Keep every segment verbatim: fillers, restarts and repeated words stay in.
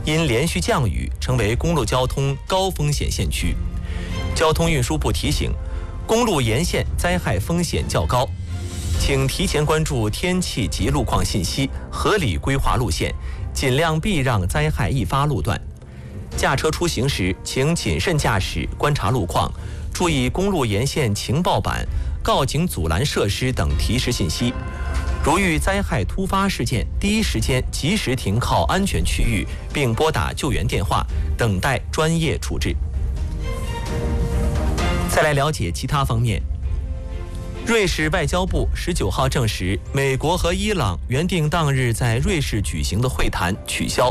因连续降雨成为公路交通高风险县区。交通运输部提醒，公路沿线灾害风险较高，请提前关注天气及路况信息，合理规划路线，尽量避让灾害易发路段。驾车出行时，请谨慎驾驶，观察路况，注意公路沿线情报板、告警阻拦设施等提示信息。如遇灾害突发事件，第一时间及时停靠安全区域，并拨打救援电话，等待专业处置。再来了解其他方面。瑞士外交部十九号证实，美国和伊朗原定当日在瑞士举行的会谈取消。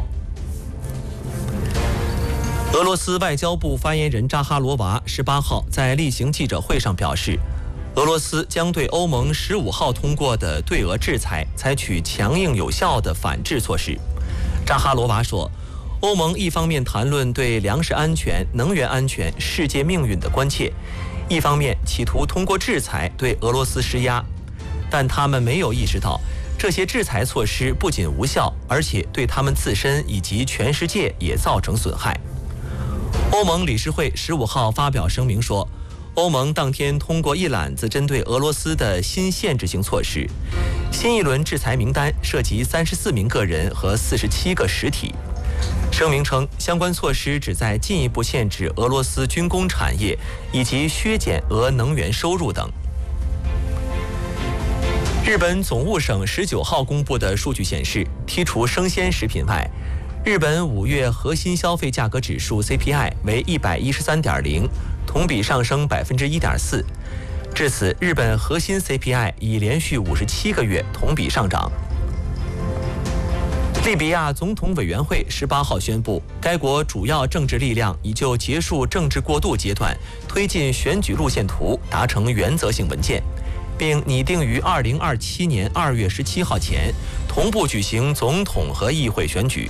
俄罗斯外交部发言人扎哈罗娃十八号在例行记者会上表示，俄罗斯将对欧盟十五号通过的对俄制裁采取强硬有效的反制措施。扎哈罗娃说，欧盟一方面谈论对粮食安全、能源安全、世界命运的关切，一方面企图通过制裁对俄罗斯施压，但他们没有意识到，这些制裁措施不仅无效，而且对他们自身以及全世界也造成损害。欧盟理事会十五号发表声明说，欧盟当天通过一揽子针对俄罗斯的新限制性措施，新一轮制裁名单涉及三十四名个人和四十七个实体。声明称，相关措施旨在进一步限制俄罗斯军工产业以及削减俄能源收入等。日本总务省十九号公布的数据显示，剔除生鲜食品外，日本五月核心消费价格指数 C P I 为一百一十三点零，同比上升百分之一点四。至此，日本核心 C P I 已连续五十七个月同比上涨。利比亚总统委员会十八号宣布，该国主要政治力量已就结束政治过渡阶段、推进选举路线图达成原则性文件，并拟定于二零二七年二月十七号前同步举行总统和议会选举。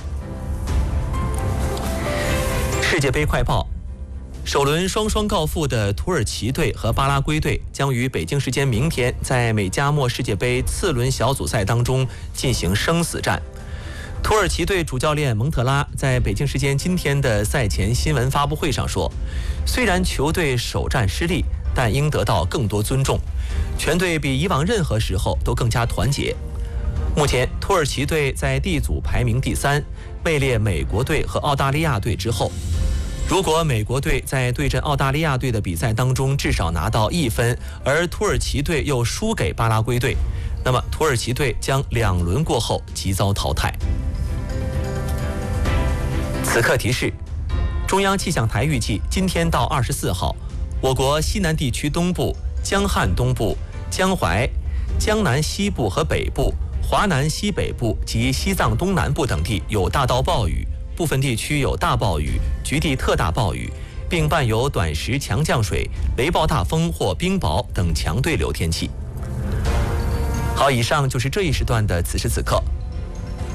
世界杯快报：首轮双双告负的土耳其队和巴拉圭队将于北京时间明天在美加墨世界杯次轮小组赛当中进行生死战。土耳其队主教练蒙特拉在北京时间今天的赛前新闻发布会上说，虽然球队首战失利，但应得到更多尊重，全队比以往任何时候都更加团结。目前土耳其队在 D 组排名第三，位列美国队和澳大利亚队之后。如果美国队在对阵澳大利亚队的比赛当中至少拿到一分，而土耳其队又输给巴拉圭队，那么土耳其队将两轮过后即遭淘汰。此刻提示：中央气象台预计，今天到二十四号，我国西南地区东部、江汉东部、江淮、江南西部和北部、华南西北部及西藏东南部等地有大到暴雨，部分地区有大暴雨、局地特大暴雨，并伴有短时强降水、雷暴大风或冰雹等强对流天气。好，以上就是这一时段的此时此刻。